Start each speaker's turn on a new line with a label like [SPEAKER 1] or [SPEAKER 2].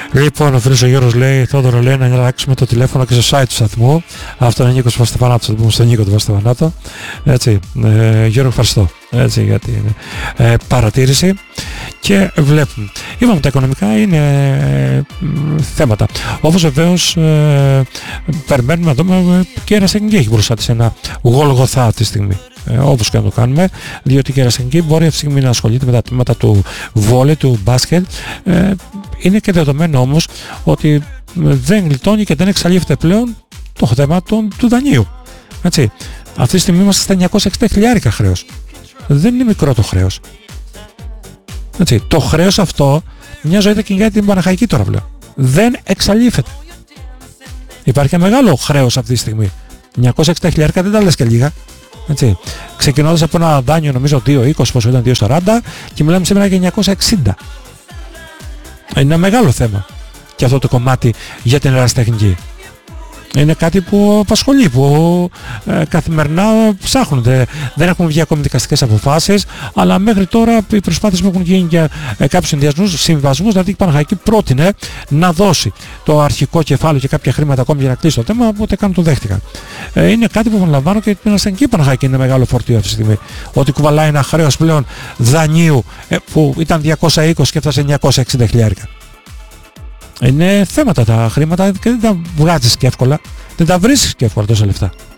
[SPEAKER 1] Λοιπόν, ο φίλος ο Γιώργος λέει, Θόδωρο λέει να αλλάξουμε το τηλέφωνο και στο site του σταθμού. Αυτό είναι Νίκος Βαστεφανάτος, θα το πούμε στον Νίκο του Βαστεφανάτο. Έτσι, Γιώργο, ευχαριστώ έτσι, για την παρατήρηση. Και βλέπουμε. Είπαμε τα οικονομικά είναι θέματα. Όπως βεβαίως περιμένουμε να δούμε και η Ερασιτεχνική έχει μπροστά της ένα γολγοθά αυτή τη στιγμή. Όπως και να το κάνουμε, διότι η Ερασιτεχνική μπορεί αυτή τη στιγμή να ασχολείται με τα τμήματα του βόλεϊ, του μπάσκετ. Είναι και δεδομένο όμως ότι δεν γλιτώνει και δεν εξαλείφεται πλέον το θέμα του δανείου. Έτσι. Αυτή τη στιγμή είμαστε στα 960.000 χρέος. Δεν είναι μικρό το χρέος. Έτσι. Το χρέος αυτό μια ζωή θα κυνηγάει την Παναχαϊκή τώρα πλέον. Δεν εξαλείφεται. Υπάρχει ένα μεγάλο χρέος αυτή τη στιγμή. 960.000 δεν τα λες και λίγα. Έτσι. Ξεκινώντας από ένα δάνειο νομίζω 2,20 πόσο ήταν 2,40 και μιλάμε σήμερα για 960. Είναι ένα μεγάλο θέμα και αυτό το κομμάτι για την ερασιτεχνική. Είναι κάτι που απασχολεί, που καθημερινά ψάχνουν. Δεν έχουν βγει ακόμη δικαστικές αποφάσεις, αλλά μέχρι τώρα οι προσπάθειες μου έχουν γίνει για κάποιους συμβιβασμούς, δηλαδή η Παναχαϊκή πρότεινε να δώσει το αρχικό κεφάλαιο και κάποια χρήματα ακόμη για να κλείσει το θέμα, οπότε καν το δέχτηκαν. Είναι κάτι που επαναλαμβάνω και την Ερασιτεχνική Παναχαϊκή είναι μεγάλο φορτίο αυτή τη στιγμή. Ότι κουβαλάει ένα χρέος πλέον δανείου που ήταν 220 και έφτασε 960.000. Είναι θέματα τα χρήματα και δεν τα βγάζεις και εύκολα, δεν τα βρίσκεις και εύκολα τόσα λεφτά.